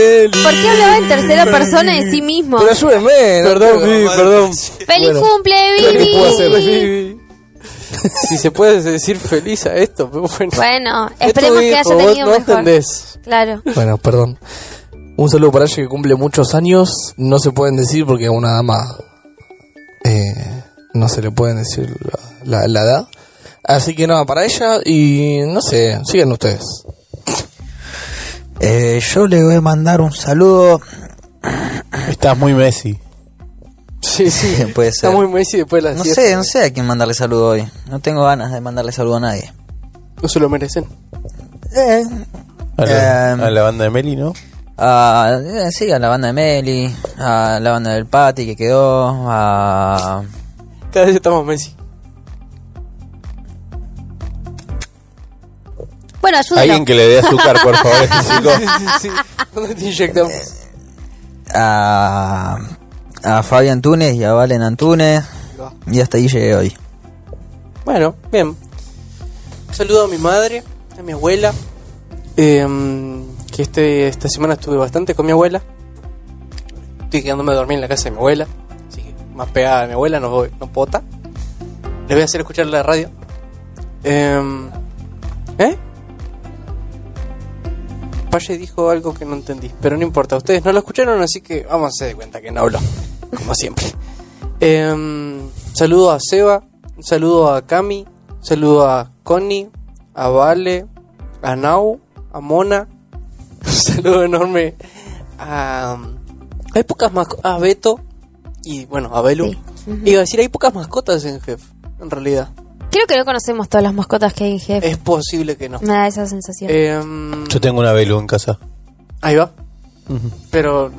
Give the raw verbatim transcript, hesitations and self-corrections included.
¿Por qué hablaba en tercera persona de sí mismo? Pero ayúdenme. Perdón, Vivi, perdón. ¡Feliz Bueno, cumple, ¿qué Vivi! puedo hacer? Vivi. Si se puede decir feliz a esto, pero bueno. Bueno, Es esperemos tu que haya hijo, vos tenido no mejor. entendés. Claro. Bueno, perdón. Un saludo para ella que cumple muchos años. No se pueden decir porque a una dama eh, no se le pueden decir la, la, la edad. Así que nada, para ella y no sé, sigan ustedes. Eh, yo le voy a mandar un saludo. Estás muy Messi. Sí, sí. Puede Está ser. muy Messi después de la No siesta. sé, no sé a quién mandarle saludo hoy. No tengo ganas de mandarle saludo a nadie. No se lo merecen. Eh, A la, Em. a la banda de Meli, ¿no? a, eh, sí, a la banda de Meli, a la banda del Pati que quedó, a... Cada vez estamos Messi. Bueno, ayúdalo. Alguien que le dé azúcar, por favor, a este chico. Sí, sí, sí. ¿Dónde te inyectamos? a, a Fabián Túnez y a Valen Antunes. Y hasta ahí llegué hoy. Bueno, bien. Un saludo a mi madre, a mi abuela. Eh, que este, esta semana estuve bastante con mi abuela. Estoy quedándome a dormir en la casa de mi abuela. Así que más pegada a mi abuela no, voy, no pota. Les voy a hacer escuchar la radio. Eh, ¿Eh? Paye dijo algo que no entendí, pero no importa, ustedes no lo escucharon, así que vamos a hacer de cuenta que no habló, como siempre. Eh, saludo a Seba, un saludo a Cami, un saludo a Connie, a Vale, a Nau, a Mona, un saludo enorme a... Hay pocas mascotas, a Beto y bueno, a Belu. Sí. Uh-huh. Iba a decir, hay pocas mascotas en Jeff, en realidad. Creo que no conocemos todas las mascotas que hay en Jeff. Es posible que no. Me da esa sensación. Eh, Yo tengo una Belu en casa. ahí va. Pero